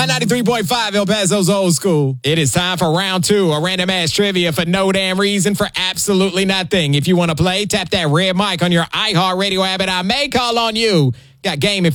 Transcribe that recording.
on 93.5 El Paso's Old School. It is time for round two, a random ass trivia for no damn reason, for absolutely nothing. If you want to play, tap that red mic on your iHeartRadio app and I may call on you. Got game